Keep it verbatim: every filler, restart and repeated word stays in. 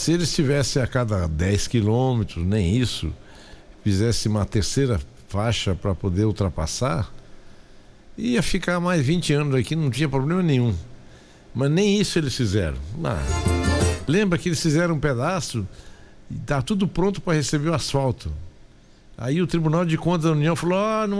Se eles tivessem a cada dez quilômetros, nem isso, fizesse uma terceira faixa para poder ultrapassar, ia ficar mais vinte anos aqui, não tinha problema nenhum. Mas nem isso eles fizeram. Ah, lembra que eles fizeram um pedaço e tá tudo pronto para receber o asfalto. Aí o Tribunal de Contas da União falou: ah, não